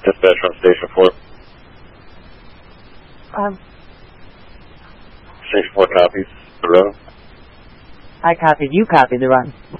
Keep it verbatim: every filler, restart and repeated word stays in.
Dispatch from Station four. Um, Station four copies the run. I copied. You copied the run.